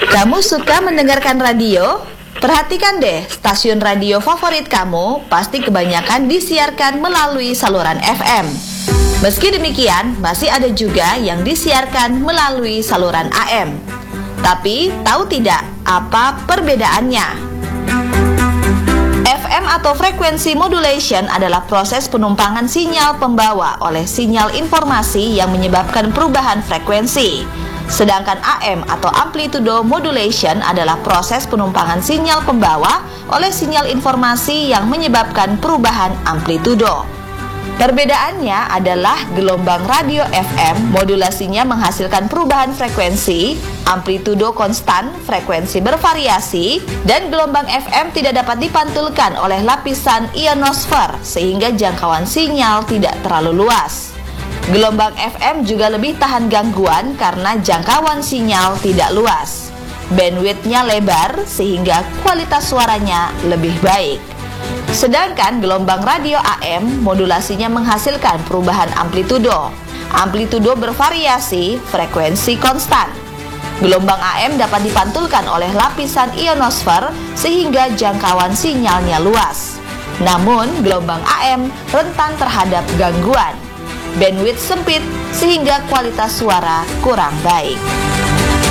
Kamu suka mendengarkan radio? Perhatikan deh, stasiun radio favorit kamu pasti kebanyakan disiarkan melalui saluran FM. Meski demikian, masih ada juga yang disiarkan melalui saluran AM. Tapi, tahu tidak apa perbedaannya? FM atau frekuensi modulation adalah proses penumpangan sinyal pembawa oleh sinyal informasi yang menyebabkan perubahan frekuensi. Sedangkan AM atau amplitudo modulation adalah proses penumpangan sinyal pembawa oleh sinyal informasi yang menyebabkan perubahan amplitudo. Perbedaannya adalah gelombang radio FM modulasinya menghasilkan perubahan frekuensi, amplitudo konstan, frekuensi bervariasi, dan gelombang FM tidak dapat dipantulkan oleh lapisan ionosfer sehingga jangkauan sinyal tidak terlalu luas. Gelombang FM juga lebih tahan gangguan karena jangkauan sinyal tidak luas. Bandwidth-nya lebar sehingga kualitas suaranya lebih baik. Sedangkan gelombang radio AM modulasinya menghasilkan perubahan amplitudo. Amplitudo bervariasi, frekuensi konstan. Gelombang AM dapat dipantulkan oleh lapisan ionosfer sehingga jangkauan sinyalnya luas. Namun gelombang AM rentan terhadap gangguan. Bandwidth sempit sehingga kualitas suara kurang baik.